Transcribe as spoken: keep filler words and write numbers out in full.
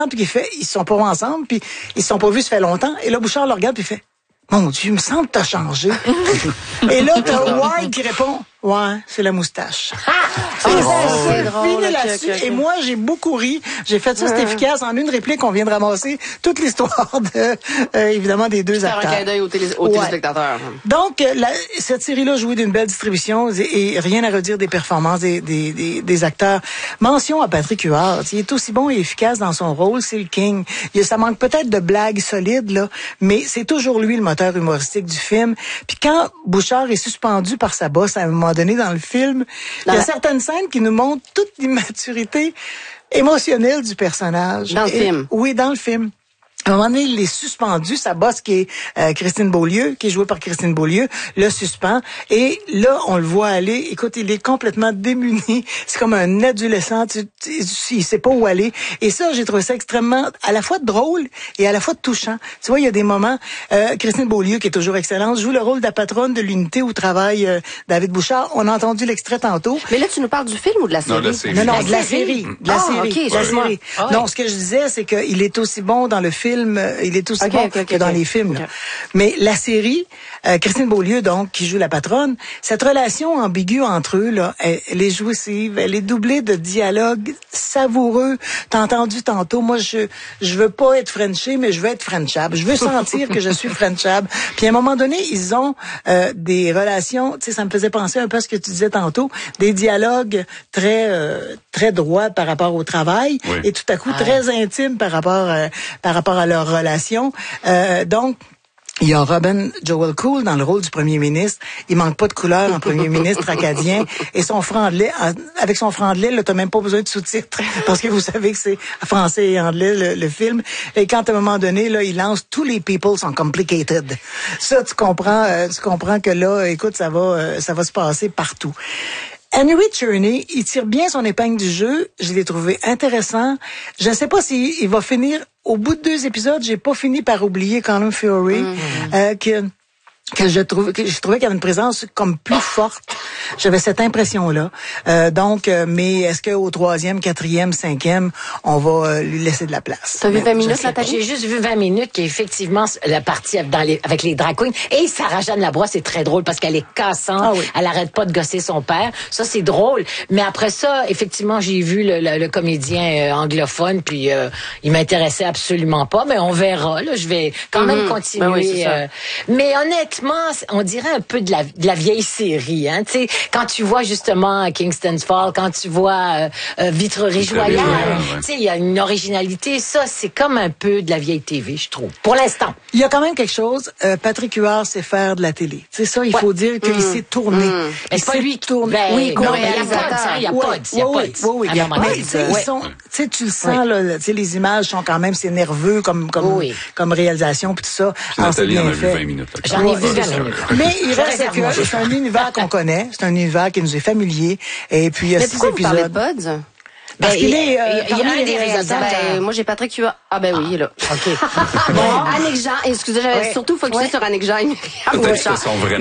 puis il fait, ils se sont pas vus ensemble, puis ils se sont pas vus, ça fait longtemps. Et là, Bouchard le regarde, puis il fait, mon Dieu, il me semble que t'as changé. Et là, t'as Ward qui répond, ouais, c'est la moustache. C'est drôle. fini là-dessus. Okay, okay. Et moi, j'ai beaucoup ri. J'ai fait ça, c'est efficace. En une réplique, on vient de ramasser toute l'histoire de, euh, évidemment, des deux Faire acteurs. un clin d'œil aux, télé- aux Ouais. téléspectateurs. Donc, la, cette série-là jouait d'une belle distribution et, et rien à redire des performances des, des, des, des acteurs. Mention à Patrick Huard. Il est aussi bon et efficace dans son rôle, c'est le King. Il, ça manque peut-être de blagues solides, là, mais c'est toujours lui le moteur humoristique du film. Puis quand Bouchard est suspendu par sa bosse à un moment donné dans le film, il y a la... certaines scènes qui nous montrent toute l'immaturité émotionnelle du personnage. Dans le et, film? Oui, dans le film. À un moment donné, il est suspendu. Sa boss, qui est euh, Christine Beaulieu, qui est jouée par Christine Beaulieu, le suspend. Et là, on le voit aller. Écoute, il est complètement démuni. C'est comme un adolescent. Tu, tu, il sait pas où aller. Et ça, j'ai trouvé ça extrêmement, à la fois drôle et à la fois touchant. Tu vois, il y a des moments. Euh, Christine Beaulieu, qui est toujours excellente, joue le rôle de la patronne de l'unité où travaille euh, David Bouchard. On a entendu l'extrait tantôt. Mais là, tu nous parles du film ou de la série? Non, de la série. Non, non, La de la série. série. De la Ah, série. ok, de la excuse-moi. série. Ah, ouais. Non, ce que je disais, c'est qu'il est aussi bon dans le film. Il est aussi Okay, bon okay, que okay, dans okay. les films. Là. Okay. Mais la série, euh, Christine Beaulieu, donc, qui joue la patronne, cette relation ambiguë entre eux, là, elle, elle est jouissive, elle est doublée de dialogues savoureux. T'as entendu tantôt, moi, je je veux pas être Frenché, mais je veux être Frenchable. Je veux sentir que je suis Frenchable. Puis à un moment donné, ils ont euh, des relations, tu sais, ça me faisait penser un peu à ce que tu disais tantôt, des dialogues très euh, très droits par rapport au travail, Oui. et tout à coup Ah. très intimes par rapport euh, par rapport à leur relation. Euh, donc, il y a Robin Joel Cool dans le rôle du premier ministre. Il manque pas de couleur en premier ministre acadien. Et son franglais, avec son franglais, là, t'as même pas besoin de sous-titres. Parce que vous savez que c'est français et anglais, le, le film. Et quand, à un moment donné, là, il lance tous les people sont complicated. Ça, tu comprends, euh, tu comprends que là, écoute, ça va, euh, ça va se passer partout. Henry Czerny, il tire bien son épingle du jeu. Je l'ai trouvé intéressant. Je ne sais pas s'il il va finir. Au bout de deux épisodes, j'ai pas fini par oublier Colin Fury, mm-hmm. euh, que que je trouve que je trouvais qu'il y avait une présence comme plus forte. J'avais cette impression-là. Euh, donc, euh, mais est-ce qu'au troisième, quatrième, cinquième, on va euh, lui laisser de la place? T'as vu vingt minutes, J'ai Nathalie? juste vu vingt minutes qui est effectivement la partie dans les, avec les drag queens. Et Sarah-Jeanne Labrosse, c'est très drôle parce qu'elle est cassante. Ah oui. Elle arrête pas de gosser son père. Ça, c'est drôle. Mais après ça, effectivement, j'ai vu le, le, le comédien euh, anglophone, puis euh, il m'intéressait absolument pas. Mais on verra. Là, je vais quand même Mhm. continuer. Ben oui, c'est ça. euh, mais honnêtement, on dirait un peu de la, de la vieille série. Hein? Tu sais, quand tu vois justement Kingston's Fall, quand tu vois euh, euh, Vitrerie Royale, Royale, ouais. tu sais, il y a une originalité. Ça, c'est comme un peu de la vieille T V, je trouve. Pour l'instant. Il y a quand même quelque chose. Euh, Patrick Huard sait faire de la télé. C'est ça, il Ouais. faut dire qu'il Mm. s'est tourné. Mm. Mais Il c'est pas s'est lui qui tourné. Ben, oui, non, mais il y a co-réalisateur. pas de, il y a Ouais, pas de, il y a oui, pas oui, de. oui, oui. À un moment Mais donné. tu sais, Ouais. ils sont, tu sais, tu le sens là, tu sais, les images sont quand même, c'est nerveux comme comme Oui. comme réalisation puis tout ça. Alors, c'est Nathalie en bien a vu fait. vingt minutes. là. J'en ai vu Ouais, vingt c'est minutes. ça. Mais il Je reste réserve que mon jeu. c'est un univers qu'on connaît, c'est un univers qui nous est familier. Et puis il y a Mais six pourquoi vous parlez de épisodes. Buds? Parce Ben, qu'il il- est euh, il y a parmi un les des réalisateurs. réalisateurs. Ben, moi, j'ai Patrick Huard. Ah, ben oui, il est là. OK. Bon, Annick Jean. Excusez, j'avais Ouais. surtout focusé Ouais. sur Annick Jean. Peut-être que c'est son vrai